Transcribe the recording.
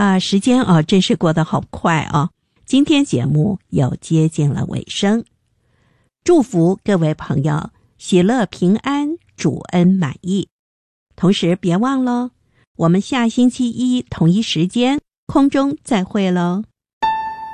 时间真是过得好快今天节目又接近了尾声，祝福各位朋友喜乐平安，主恩满意。同时别忘了，我们下星期一同一时间空中再会咯。